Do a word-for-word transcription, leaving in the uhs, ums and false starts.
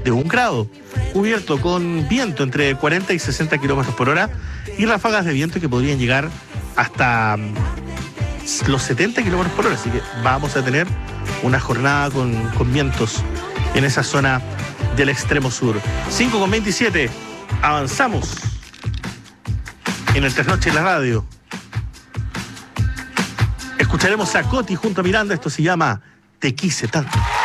de un grado, cubierto con viento entre cuarenta y sesenta kilómetros por hora y ráfagas de viento que podrían llegar hasta los setenta kilómetros por hora. Así que vamos a tener una jornada con, con vientos en esa zona del extremo sur. cinco con veintisiete, avanzamos en el Trasnoche en la radio. Escucharemos a Coti junto a Miranda, esto se llama Te quise tanto.